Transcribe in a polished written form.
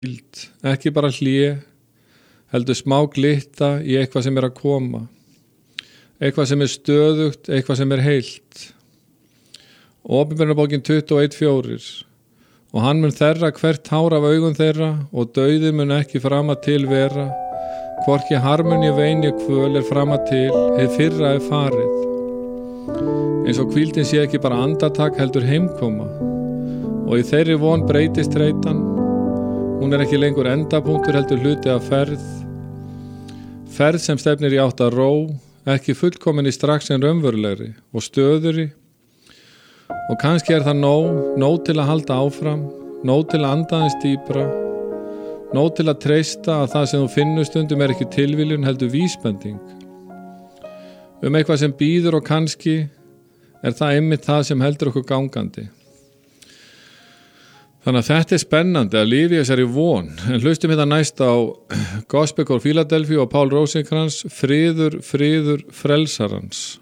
hvíld, ekki bara hlé, heldur smá glitta í eitthvað sem að koma, eitthvað sem stöðugt, eitthvað sem heilt. Opinberunarbókin 21:4 og hann mun þerra hvert hár af augum þeirra og dauðinn mun ekki frama til vera, hvorki harmun ég vein ég kvöl frama til, hið fyrra farið. Eins og hvíldin sé ekki bara andartak heldur heimkoma og í þeirri von breytist þreytan, hún ekki lengur endapunktur heldur hluti af ferð sem stefnir í átt að ró, ekki fullkominni strax en raunverulegri og stöðuri. Og kannski það nóg til að halda áfram, nóg til að anda aðeins dýpra, nóg til að treysta að það sem þú finnur stundum ekki tilviljun heldur vísbending. Eitthvað sem bíður og kannski það einmitt það sem heldur okkur gangandi. Þannig að þetta spennandi að lifa í þessari von. En hlustum næst á Gospel Choir Philadelphia og Paul Rosenkrantz, friður frelsarans.